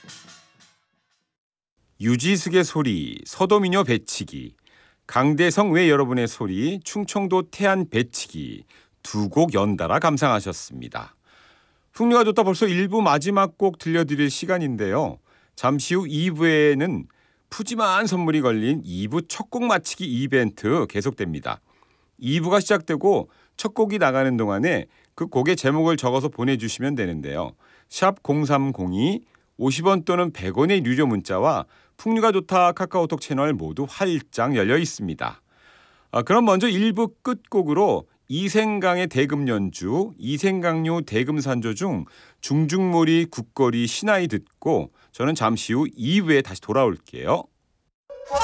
유지숙의 소리, 서도미녀 배치기, 강대성 외 여러분의 소리, 충청도 태안 배치기 두 곡 연달아 감상하셨습니다. 풍류가 좋다 벌써 1부 마지막 곡 들려드릴 시간인데요. 잠시 후 2부에는 푸짐한 선물이 걸린 2부 첫 곡 맞히기 이벤트 계속됩니다. 2부가 시작되고 첫 곡이 나가는 동안에 그 곡의 제목을 적어서 보내주시면 되는데요. 샵 0302 50원 또는 100원의 유료 문자와 풍류가 좋다 카카오톡 채널 모두 활짝 열려 있습니다. 그럼 먼저 1부 끝곡으로 이생강의 대금 연주, 이생강요 대금산조 중 중중몰이 국거리 신하이 듣고 저는 잠시 후 2부에 다시 돌아올게요.